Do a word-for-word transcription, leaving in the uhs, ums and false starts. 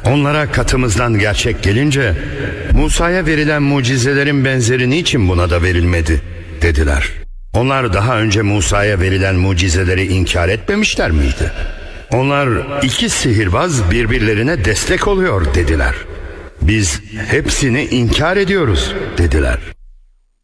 Onlara katımızdan gerçek gelince Musa'ya verilen mucizelerin benzeri niçin buna da verilmedi dediler. Onlar daha önce Musa'ya verilen mucizeleri inkar etmemişler miydi? Onlar iki sihirbaz birbirlerine destek oluyor dediler. Biz hepsini inkar ediyoruz dediler.